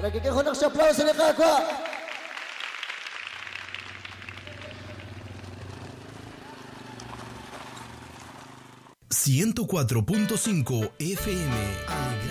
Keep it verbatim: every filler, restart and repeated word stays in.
ركيك هناك أبلاوس لقاكوا. ciento cuatro punto cinco F M.